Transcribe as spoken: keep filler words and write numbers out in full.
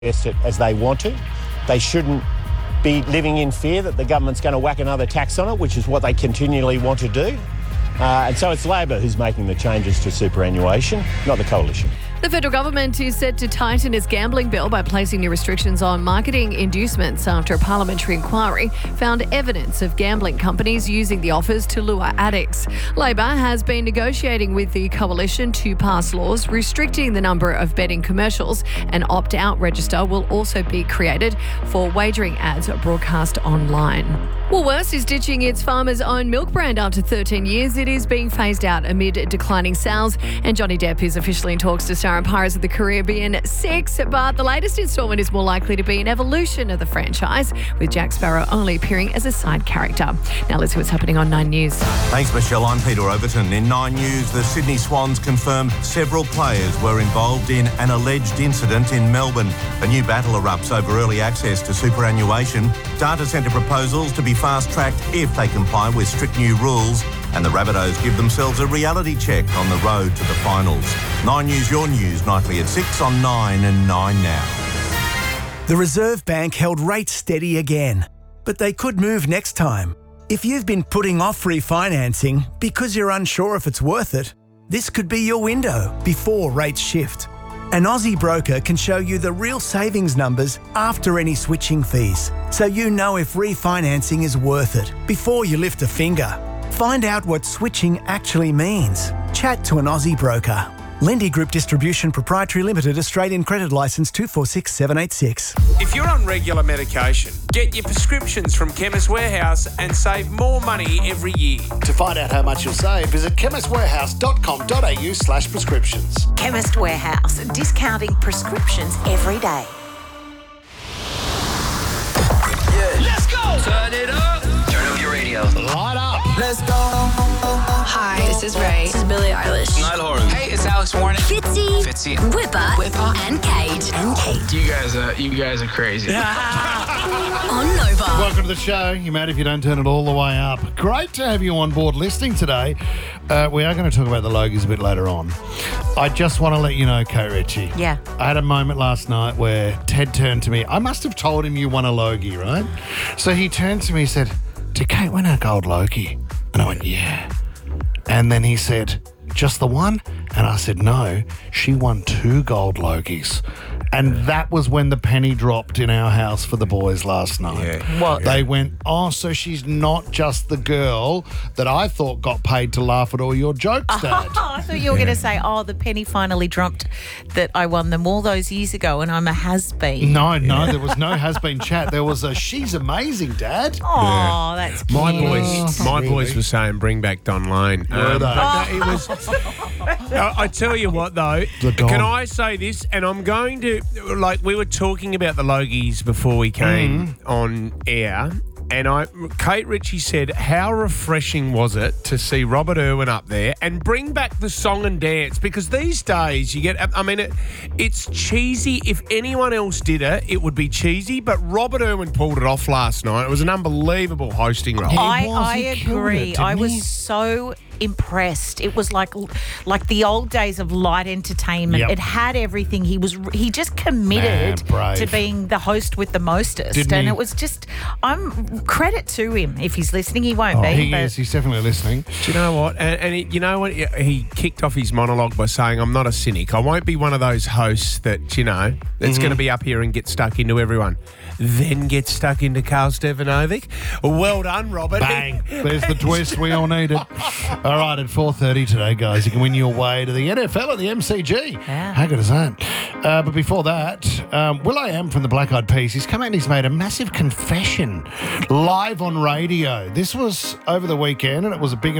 invest it as they want to. They shouldn't be living in fear that the government's going to whack another tax on it, which is what they continually want to do. Uh, and so it's Labor who's making the changes to superannuation, not the Coalition. The federal government is set to tighten its gambling bill by placing new restrictions on marketing inducements after a parliamentary inquiry found evidence of gambling companies using the offers to lure addicts. Labor has been negotiating with the Coalition to pass laws restricting the number of betting commercials. An opt-out register will also be created for wagering ads broadcast online. Woolworths is ditching its Farmer's Own milk brand after thirteen years. It is being phased out amid declining sales, and Johnny Depp is officially in talks to star in Pirates of the Caribbean six, but the latest instalment is more likely to be an evolution of the franchise, with Jack Sparrow only appearing as a side character. Now let's see what's happening on Nine News. Thanks, Michelle. I'm Peter Overton. In Nine News, the Sydney Swans confirmed several players were involved in an alleged incident in Melbourne. A new battle erupts over early access to superannuation. Data centre proposals to be fast-tracked if they comply with strict new rules. And the Rabbitohs give themselves a reality check on the road to the finals. Nine News, your news, nightly at six on Nine and Nine Now. The Reserve Bank held rates steady again, but they could move next time. If you've been putting off refinancing because you're unsure if it's worth it, this could be your window before rates shift. An Aussie broker can show you the real savings numbers after any switching fees, so you know if refinancing is worth it before you lift a finger. Find out what switching actually means. Chat to an Aussie broker. Lindy Group Distribution Proprietary Limited, Australian Credit Licence two four six seven eight six. If you're on regular medication, get your prescriptions from Chemist Warehouse and save more money every year. To find out how much you'll save, visit chemist warehouse dot com dot a u slash prescriptions. Chemist Warehouse, discounting prescriptions every day. Yeah. Let's go! Turn it up! Turn up your radio. Light up! Let's go! Hi, this is Ray. This is Billie Eilish. Niall Horan. Hey, it's Alex Warren. Fitzy. Fitzy. Whipper. Whipper. And Kate. And Kate. You guys are, you guys are crazy. On Nova. Welcome to the show. You mad if you don't turn it all the way up. Great to have you on board listening today. Uh, we are going to talk about the Logies a bit later on. I just want to let you know, Kate Ritchie. Yeah. I had a moment last night where Ted turned to me. I must have told him you won a Logie, right? So he turned to me and said, "Did Kate win a gold Logie?" And I went, "Yeah." And then he said, "Just the one?" And I said, "No, she won two gold Logies." And that was when the penny dropped in our house for the boys last night. Yeah. What? They went, "Oh, so she's not just the girl that I thought got paid to laugh at all your jokes, Dad." Oh, I thought you were yeah. going to say, oh, the penny finally dropped that I won them all those years ago and I'm a has-been. No, no, there was no has-been chat. There was a, "She's amazing, Dad." Oh, yeah. that's my cute. boys. My really? boys were saying, "Bring back Don Lane." Were Um, they? but no, it was. I, I tell you what, though, The Don. can I say this? And I'm going to, like, we were talking about the Logies before we came Mm. on air. And I, Kate Ritchie said, how refreshing was it to see Robert Irwin up there and bring back the song and dance? Because these days you get, I mean, it, it's cheesy. If anyone else did it, it would be cheesy. But Robert Irwin pulled it off last night. It was an unbelievable hosting role. I, was, I he killed agree. it, I didn't was he? so impressed. It was like like the old days of light entertainment. Yep. It had everything. He was he just committed Man, brave. to being the host with the mostest. Didn't and he? it was just I'm credit to him. If he's listening, he won't Oh, be. he but is. He's definitely listening. Do you know what? And, and he, you know what? He kicked off his monologue by saying, "I'm not a cynic. I won't be one of those hosts that, you know, that's Mm-hmm. going to be up here and get stuck into everyone. Then get stuck into Carl Stefanovic." Well done, Robert. Bang. There's the twist we all needed. All right, at four thirty today, guys, you can win your way to the N F L at the M C G. Yeah. How good is that? Uh, but before that, um, will.i.am from the Black Eyed Peas, he's come out and he's made a massive confession live on radio. This was over the weekend and it was a big